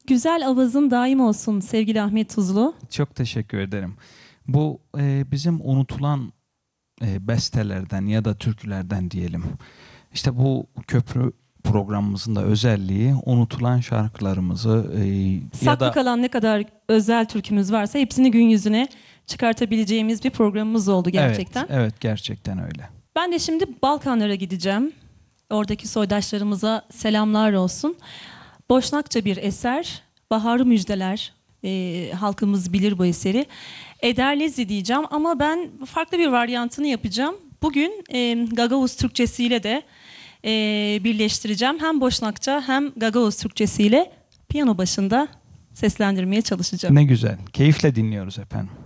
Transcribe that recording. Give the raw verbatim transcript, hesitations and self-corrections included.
Güzel avazın daim olsun sevgili Ahmet Tuzlu. Çok teşekkür ederim. Bu e, bizim unutulan e, bestelerden ya da türkülerden diyelim. İşte bu köprü programımızın da özelliği unutulan şarkılarımızı e, Saklı ya da kalan ne kadar özel türkümüz varsa hepsini gün yüzüne çıkartabileceğimiz bir programımız oldu gerçekten. Evet, evet gerçekten öyle. Ben de şimdi Balkanlara gideceğim. Oradaki soydaşlarımıza selamlar olsun. Boşnakça bir eser, Baharı Müjdeler. E, halkımız bilir bu eseri. Ederlezi diyeceğim ama ben farklı bir varyantını yapacağım. Bugün e, Gagavuz Türkçesiyle de e, birleştireceğim. Hem Boşnakça hem Gagavuz Türkçesiyle piyano başında seslendirmeye çalışacağım. Ne güzel. Keyifle dinliyoruz efendim.